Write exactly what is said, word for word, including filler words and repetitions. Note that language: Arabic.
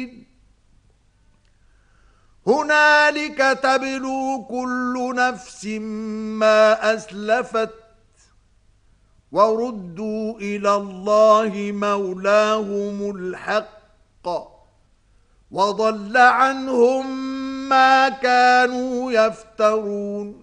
هنالك تبلو كل نفس ما أسلفت وردوا إلى الله مولاهم الحق وضل عنهم ما كانوا يفترون